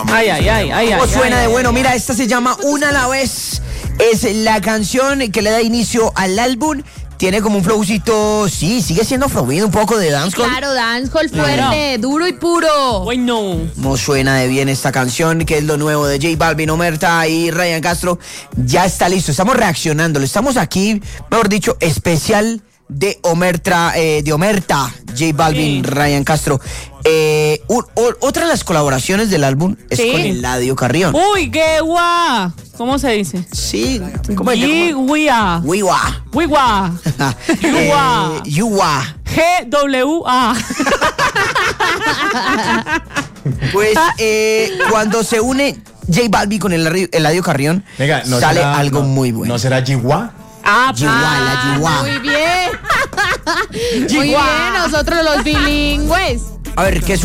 ¿Cómo suena de bueno? Mira, esta se llama Una a la vez. Es la canción que le da inicio al álbum. Tiene como un flowcito, sí, sigue siendo fluido, un poco de dancehall. Claro, dancehall fuerte, duro y puro. Bueno. No suena de bien esta canción, que es lo nuevo de J Balvin, Omerta y Ryan Castro. Ya está listo, estamos reaccionándolo. Estamos aquí, mejor dicho, especial de Omerta, J Balvin, Sí. Ryan Castro. Otra de las colaboraciones del álbum es Sí. con Eladio Carrión. Uy, qué guau. ¿Cómo se dice? Sí, ¿cómo es? Yiwa. Wiwa. Wiwa. Yuwa. Yuwa. GWA. Pues cuando se une J Balvin con Eladio Carrión, Venga, sale algo muy bueno. ¿No será Chihuahua? La Yiwa. Muy bien. Muy bien, nosotros los bilingües. A ver, ¿qué